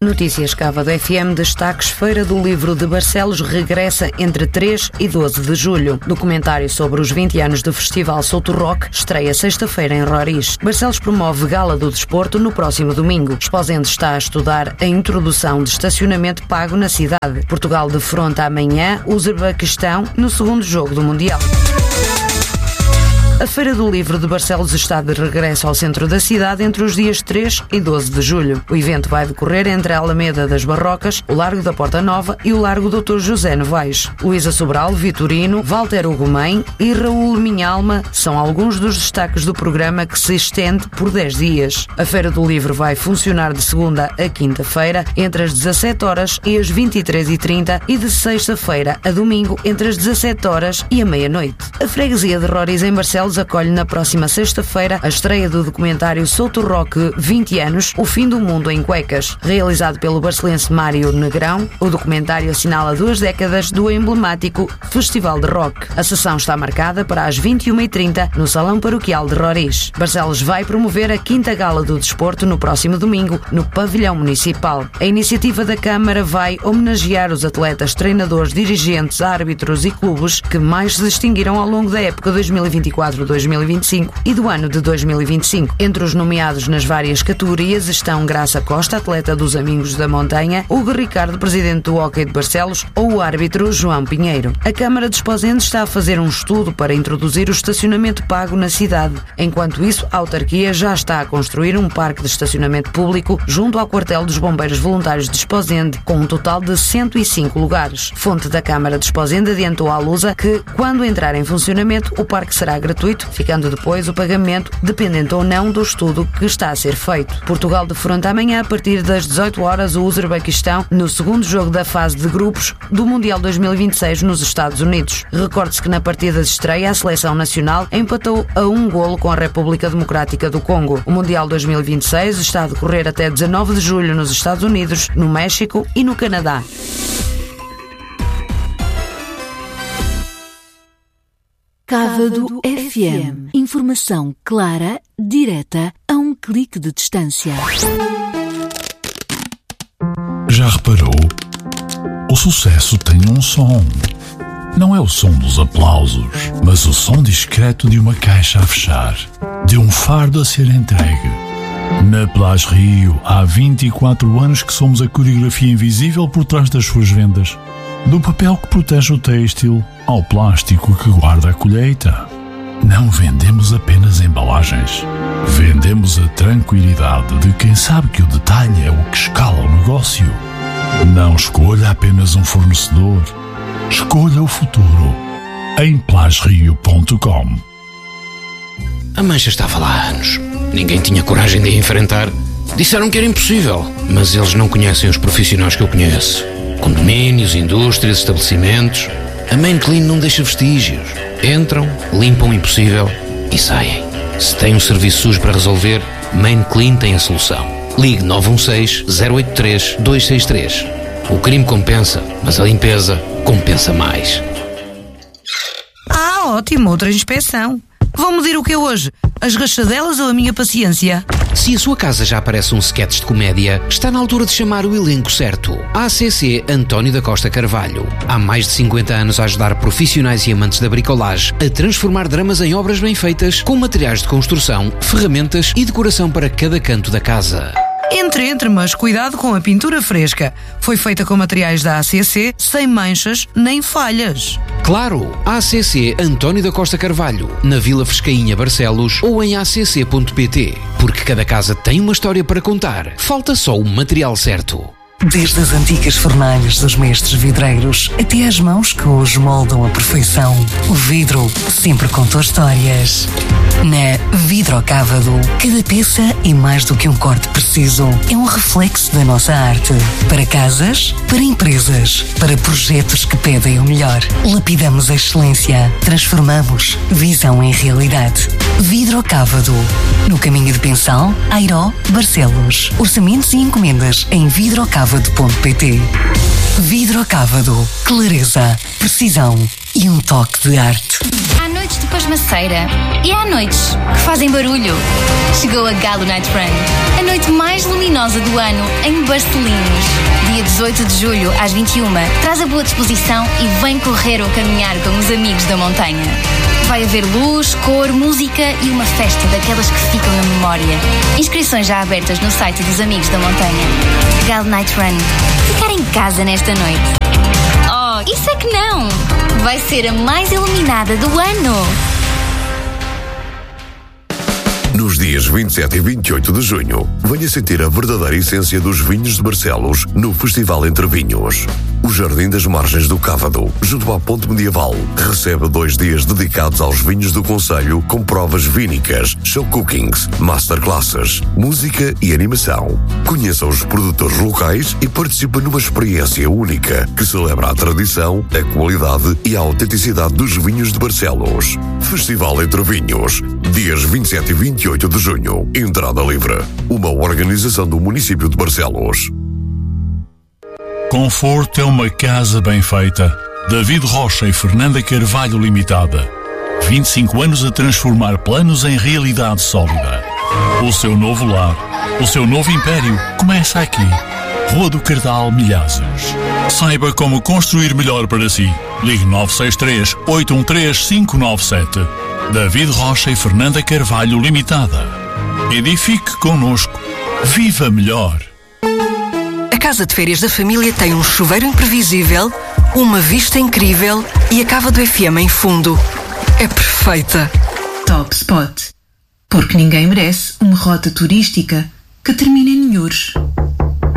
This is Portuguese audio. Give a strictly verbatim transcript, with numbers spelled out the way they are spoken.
Notícias Cávado F M, destaques: Feira do Livro de Barcelos regressa entre três e doze de julho. Documentário sobre os vinte anos do Festival Souto Rock estreia sexta-feira em Roriz. Barcelos promove Gala do Desporto no próximo domingo. Esposende está a estudar a introdução de estacionamento pago na cidade. Portugal defronta amanhã o Uzbequistão no segundo jogo do Mundial. A Feira do Livro de Barcelos está de regresso ao centro da cidade entre os dias três e doze de julho. O evento vai decorrer entre a Alameda das Barrocas, o Largo da Porta Nova e o Largo doutor José Novaes. Luísa Sobral, Vitorino, Walter Ugumem e Raul Minhalma são alguns dos destaques do programa, que se estende por dez dias. A Feira do Livro vai funcionar de segunda a quinta-feira entre as dezassete horas e as vinte e três e trinta e de sexta-feira a domingo entre as dezassete horas e a meia-noite. A freguesia de Roriz em Barcelos acolhe na próxima sexta-feira a estreia do documentário Souto Rock vinte anos, o fim do mundo em cuecas. Realizado pelo barcelense Mário Negrão, o documentário assinala duas décadas do emblemático Festival de Rock. A sessão está marcada para as vinte e uma e trinta no Salão Paroquial de Roriz. Barcelos vai promover a quinta Gala do Desporto no próximo domingo, no Pavilhão Municipal. A iniciativa da Câmara vai homenagear os atletas, treinadores, dirigentes, árbitros e clubes que mais se distinguiram ao longo da época dois mil e vinte e quatro dois mil e vinte e cinco e do ano de dois mil e vinte e cinco. Entre os nomeados nas várias categorias estão Graça Costa, atleta dos Amigos da Montanha, Hugo Ricardo, presidente do Hóquei de Barcelos, ou o árbitro João Pinheiro. A Câmara de Esposende está a fazer um estudo para introduzir o estacionamento pago na cidade. Enquanto isso, a autarquia já está a construir um parque de estacionamento público junto ao quartel dos Bombeiros Voluntários de Esposende, com um total de cento e cinco lugares. Fonte da Câmara de Esposende adiantou à Lusa que, quando entrar em funcionamento, o parque será gratuito, ficando depois o pagamento dependente ou não do estudo que está a ser feito. Portugal defronta amanhã, a partir das dezoito horas, o Uzbequistão no segundo jogo da fase de grupos do Mundial dois mil e vinte e seis nos Estados Unidos. Recorde-se que na partida de estreia a seleção nacional empatou a um golo com a República Democrática do Congo. O Mundial dois mil e vinte e seis está a decorrer até dezanove de julho nos Estados Unidos, no México e no Canadá. Cávado F M. Informação clara, direta, a um clique de distância. Já reparou? O sucesso tem um som. Não é o som dos aplausos, mas o som discreto de uma caixa a fechar, de um fardo a ser entregue. Na Plage Rio, há vinte e quatro anos que somos a coreografia invisível por trás das suas vendas. Do papel que protege o têxtil ao plástico que guarda a colheita. Não vendemos apenas embalagens. Vendemos a tranquilidade de quem sabe que o detalhe é o que escala o negócio. Não escolha apenas um fornecedor. Escolha o futuro. Em plage rio ponto com. A mancha estava lá há anos. Ninguém tinha coragem de a enfrentar. Disseram que era impossível, mas eles não conhecem os profissionais que eu conheço. Condomínios, indústrias, estabelecimentos. A Main Clean não deixa vestígios. Entram, limpam o impossível e saem. Se tem um serviço sujo para resolver, Main Clean tem a solução. Ligue nove um seis, zero oito três, dois seis três. O crime compensa, mas a limpeza compensa mais. Ah, ótimo, outra inspeção. Vão medir o que hoje? As rachadelas ou a minha paciência? Se a sua casa já parece um sketch de comédia, está na altura de chamar o elenco certo. A C C António da Costa Carvalho. Há mais de cinquenta anos a ajudar profissionais e amantes da bricolagem a transformar dramas em obras bem feitas, com materiais de construção, ferramentas e decoração para cada canto da casa. Entre, entre, mas cuidado com a pintura fresca. Foi feita com materiais da A C C, sem manchas nem falhas. Claro, A C C António da Costa Carvalho, na Vila Frescainha, Barcelos, ou em a c c ponto p t. Porque cada casa tem uma história para contar. Falta só o material certo. Desde as antigas fornalhas dos mestres vidreiros até às mãos que hoje moldam a perfeição, o vidro sempre contou histórias. Na Vidrocávado, cada peça é mais do que um corte preciso. É um reflexo da nossa arte. Para casas, para empresas, para projetos que pedem o melhor. Lapidamos a excelência. Transformamos visão em realidade. Vidrocávado. No caminho de Pensal, Airó, Barcelos. Orçamentos e encomendas em vidrocávado ponto p t. Vidrocávado. Clareza, precisão e um toque de arte. Há noites de pasmaceira e há noites que fazem barulho. Chegou a Galo Night Run, a noite mais luminosa luminosa do ano em Barcelinhos. Dia dezoito de julho, às vinte e uma. Traz a boa disposição e vem correr ou caminhar com os amigos da montanha. Vai haver luz, cor, música e uma festa daquelas que ficam na memória. Inscrições já abertas no site dos Amigos da Montanha. Gal Night Run. Ficar em casa nesta noite. Oh, isso é que não! Vai ser a mais iluminada do ano! Nos dias vinte e sete e vinte e oito de junho, venha sentir a verdadeira essência dos vinhos de Barcelos no Festival Entre Vinhos. O Jardim das Margens do Cávado, junto à Ponte Medieval, recebe dois dias dedicados aos vinhos do concelho com provas vínicas, show cookings, masterclasses, música e animação. Conheça os produtores locais e participe numa experiência única que celebra a tradição, a qualidade e a autenticidade dos vinhos de Barcelos. Festival Entre Vinhos, dias vinte e sete e vinte e oito de junho. Entrada livre. Uma organização do município de Barcelos. Conforto é uma casa bem feita. David Rocha e Fernanda Carvalho Limitada. vinte e cinco anos a transformar planos em realidade sólida. O seu novo lar, o seu novo império começa aqui. Rua do Cardal, Milhazes. Saiba como construir melhor para si. Ligue nove seis três, oito um três, cinco nove sete. David Rocha e Fernanda Carvalho Limitada. Edifique connosco. Viva melhor. A casa de férias da família tem um chuveiro imprevisível, uma vista incrível e a cava do F M em fundo. É perfeita. Top Spot. Porque ninguém merece uma rota turística que termine em Nhures.